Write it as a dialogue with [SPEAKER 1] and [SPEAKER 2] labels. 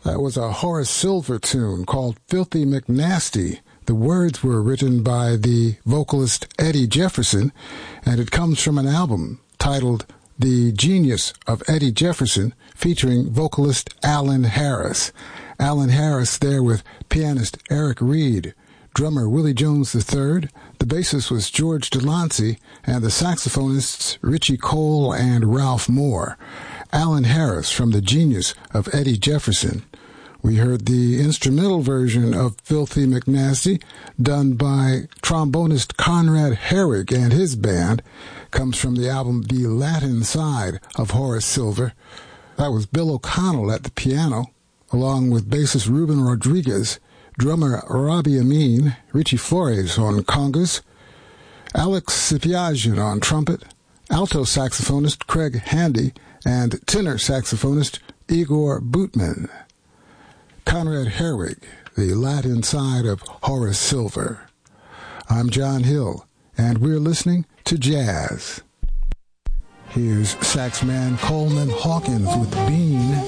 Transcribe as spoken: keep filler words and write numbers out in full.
[SPEAKER 1] That was a Horace Silver tune called Filthy McNasty. The words were written by the vocalist Eddie Jefferson, and it comes from an album titled The Genius of Eddie Jefferson, featuring vocalist Alan Harris. Alan Harris there with pianist Eric Reed, drummer Willie Jones the third, the bassist was George Delancey, and the saxophonists Richie Cole and Ralph Moore. Alan Harris from The Genius of Eddie Jefferson. We heard the instrumental version of Filthy McNasty, done by trombonist Conrad Herrig and his band. Comes from the album The Latin Side of Horace Silver. That was Bill O'Connell at the piano, along with bassist Ruben Rodriguez, drummer Robbie Amin, Richie Flores on congas, Alex Sipiagian on trumpet, alto saxophonist Craig Handy, and tenor saxophonist Igor Bootman. Conrad Herwig, The Latin Side of Horace Silver. I'm John Hill, and we're listening to jazz. Here's saxman Coleman Hawkins with Bean.